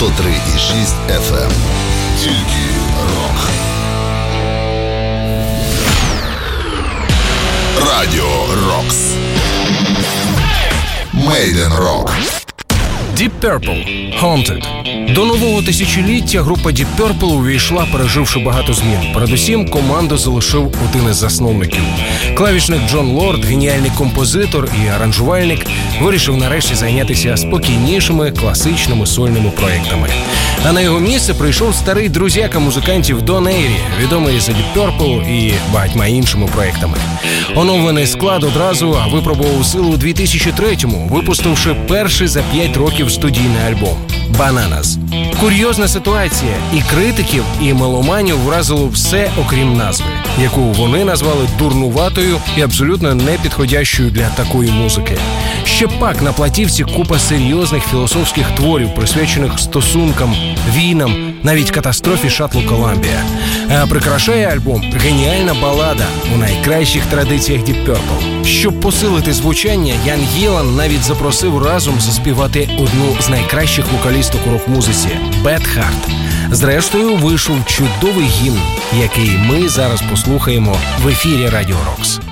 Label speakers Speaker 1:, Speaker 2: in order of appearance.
Speaker 1: 103,6 FM. Тільки рок. Радіо Рокс. Made in Rock.
Speaker 2: Deep Purple – Haunted. До нового тисячоліття група Deep Purple увійшла, переживши багато змін. Передусім, команду залишив один із засновників. Клавішник Джон Лорд, геніальний композитор і аранжувальник, вирішив нарешті зайнятися спокійнішими, класичними сольними проєктами. А на його місце прийшов старий друзяка музикантів Дон Ейрі, відомий за Deep Purple і багатьма іншими проєктами. Оновлений склад одразу випробував силу у 2003-му, випустивши перший за 5 років студійний альбом «Bananas». Курйозна ситуація і критиків, і меломанів вразило все, окрім назви, яку вони назвали дурнуватою і абсолютно непідходящою для такої музики. Ще пак на платівці купа серйозних філософських творів, присвячених стосункам, війнам, навіть катастрофі шаттлу «Коламбія». А прикрашає альбом геніальна балада у найкращих традиціях Deep Purple. Щоб посилити звучання, Ян Гілан навіть запросив разом заспівати одну з найкращих вокалісток у рок-музиці – Бет Харт. Зрештою, вийшов чудовий гімн, який ми зараз послухаємо в ефірі Радіо Рокс.